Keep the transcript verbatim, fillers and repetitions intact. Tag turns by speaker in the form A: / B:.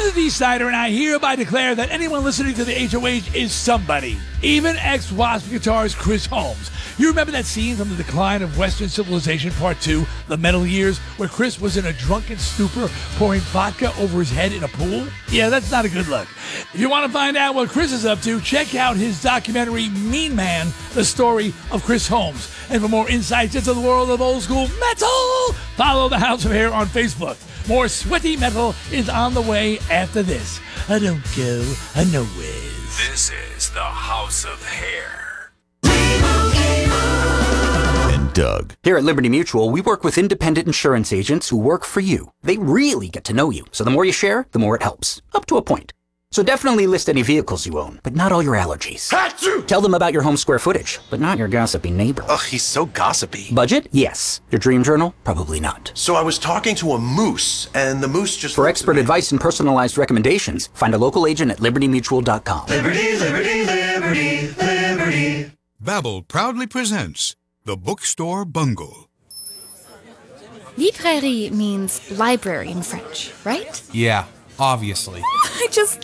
A: is D. Snyder, and I hereby declare that anyone listening to the H O H is somebody. Even ex-Wasp guitarist Chris Holmes. You remember that scene from The Decline of Western Civilization Part two, The Metal Years, where Chris was in a drunken stupor pouring vodka over his head in a pool? Yeah, that's not a good look. If you want to find out what Chris is up to, check out his documentary, Mean Man, the story of Chris Holmes. And for more insights into the world of old school metal, follow the House of Hair on Facebook. More sweaty metal is on the way after this. I don't go, I know whiz.
B: This is the House of Hair.
C: And Doug.
D: Here at Liberty Mutual, we work with independent insurance agents who work for you. They really get to know you, so the more you share, the more it helps. Up to a point. So definitely list any vehicles you own, but not all your allergies.
E: Achoo!
D: Tell them about your home square footage, but not your gossipy neighbor.
E: Ugh, he's so gossipy.
D: Budget? Yes. Your dream journal? Probably not.
E: So I was talking to a moose, and the moose just...
D: For expert advice and personalized recommendations, find a local agent at liberty mutual dot com.
F: Liberty, liberty, liberty, liberty.
G: Babbel proudly presents The Bookstore Bungle.
H: Librairie means library in French, right?
I: Yeah, obviously.
H: I just